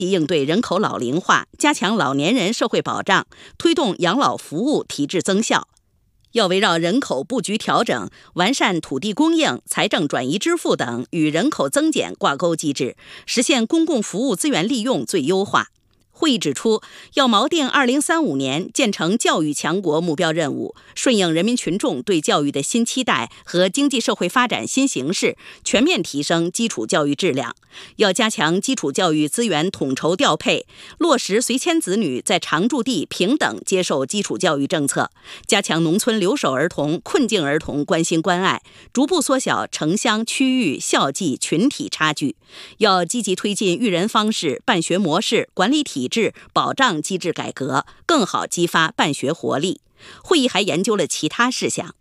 应对人口老龄化，加强老年人社会保障，推动养老服务提质增效。要围绕人口布局调整，完善土地供应、财政转移支付等与人口增减挂钩机制，实现公共服务资源利用最优化。会议指出，要锚定2035年建成教育强国目标任务，顺应人民群众对教育的新期待和经济社会发展新形势，全面提升基础教育质量。要加强基础教育资源统筹调配，落实随迁子女在常住地平等接受基础教育政策，加强农村留守儿童、困境儿童关心关爱，逐步缩小城乡区域校际群体差距。要积极推进育人方式、办学模式、管理体制、保障机制改革，更好激发办学活力。会议还研究了其他事项。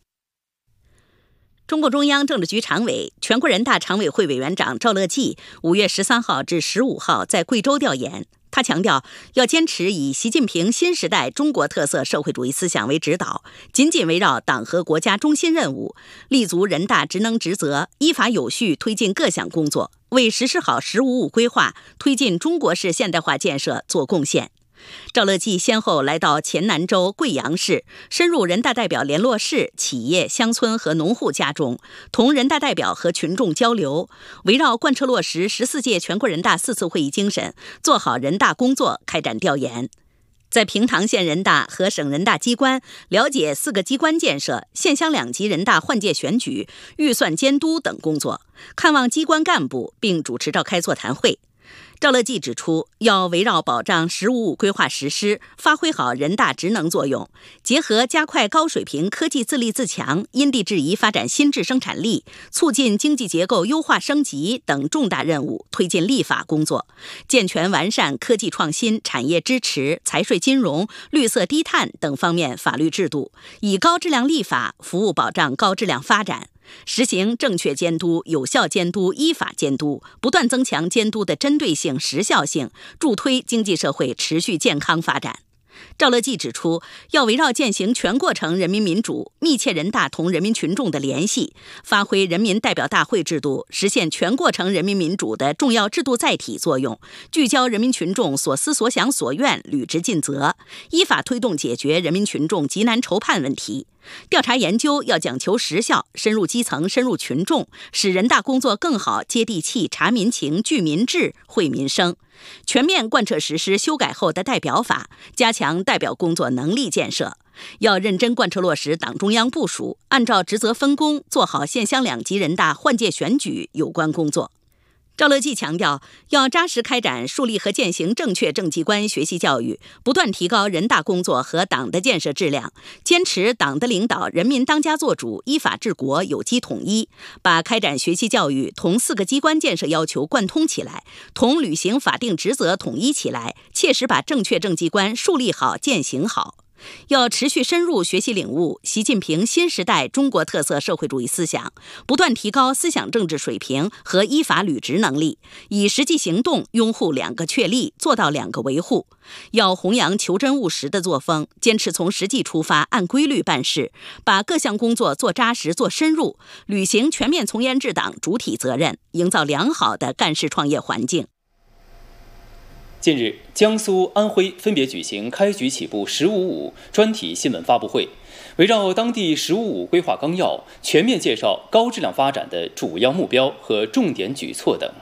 中共中央政治局常委、全国人大常委会委员长赵乐际5月13号至15号在贵州调研。他强调，要坚持以习近平新时代中国特色社会主义思想为指导，紧紧围绕党和国家中心任务，立足人大职能职责，依法有序推进各项工作，为实施好“十五五”规划、推进中国式现代化建设做贡献。赵乐际先后来到黔南州、贵阳市，深入人大代表联络室、企业、乡村和农户家中，同人大代表和群众交流，围绕贯彻落实14届全国人大4次会议精神，做好人大工作开展调研。在平塘县人大和省人大机关了解4个机关建设、县乡2级人大换届选举、预算监督等工作，看望机关干部，并主持召开座谈会。赵乐际指出，要围绕保障“十五五”规划实施，发挥好人大职能作用，结合加快高水平科技自立自强、因地制宜发展新质生产力、促进经济结构优化升级等重大任务，推进立法工作，健全完善科技创新、产业支持、财税金融、绿色低碳等方面法律制度，以高质量立法服务保障高质量发展。实行正确监督、有效监督、依法监督，不断增强监督的针对性、时效性，助推经济社会持续健康发展。赵乐际指出，要围绕践行全过程人民民主，密切人大同人民群众的联系，发挥人民代表大会制度实现全过程人民民主的重要制度载体作用，聚焦人民群众所思所想所愿，履职尽责，依法推动解决人民群众急难愁盼问题。调查研究要讲求实效，深入基层、深入群众，使人大工作更好、接地气、察民情、聚民智、惠民生。全面贯彻实施修改后的代表法，加强代表工作能力建设。要认真贯彻落实党中央部署，按照职责分工，做好县乡2级人大换届选举有关工作。赵乐际强调，要扎实开展树立和践行正确政绩观学习教育，不断提高人大工作和党的建设质量，坚持党的领导、人民当家作主、依法治国有机统一，把开展学习教育同4个机关建设要求贯通起来，同履行法定职责统一起来，切实把正确政绩观树立好、践行好。要持续深入学习领悟习近平新时代中国特色社会主义思想，不断提高思想政治水平和依法履职能力，以实际行动拥护2个确立，做到2个维护。要弘扬求真务实的作风，坚持从实际出发，按规律办事，把各项工作做扎实、做深入，履行全面从严治党主体责任，营造良好的干事创业环境。 近日，江苏、安徽分别举行开局起步“十五五”专题新闻发布会，围绕当地“十五五”规划纲要，全面介绍高质量发展的主要目标和重点举措等。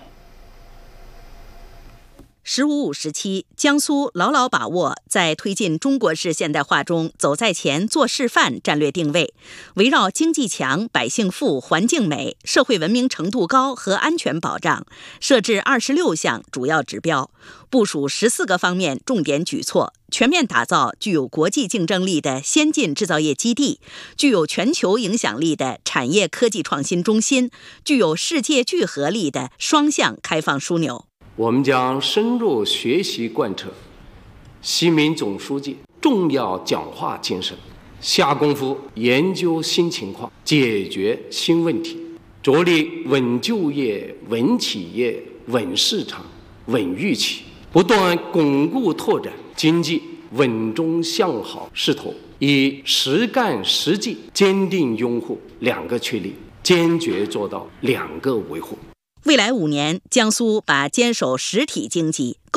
“15·5”时期，江苏牢牢把握在推进中国式现代化中走在前、做示范战略定位，围绕经济强、百姓富、环境美、社会文明程度高和安全保障，设置26项主要指标，部署14个方面重点举措，全面打造具有国际竞争力的先进制造业基地，具有全球影响力的产业科技创新中心，具有世界聚合力的双向开放枢纽。 我们将深入学习贯彻习近平总书记重要讲话精神，下功夫研究新情况，解决新问题，着力稳就业、稳企业、稳市场、稳预期，不断巩固拓展经济稳中向好势头，以实干实际坚定拥护2个确立，坚决做到2个维护。 未来5年，江苏把坚守实体经济、